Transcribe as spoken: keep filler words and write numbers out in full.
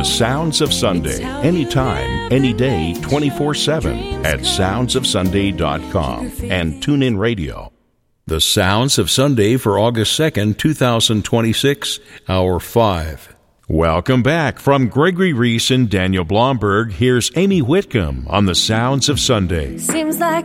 The Sounds of Sunday, anytime, any day, twenty-four seven at sounds of sunday dot com and TuneIn Radio. The Sounds of Sunday for August second, twenty twenty-six, Hour five. Welcome back. From Gregory Reese and Daniel Blomberg, here's Amy Whitcomb on The Sounds of Sunday. Seems like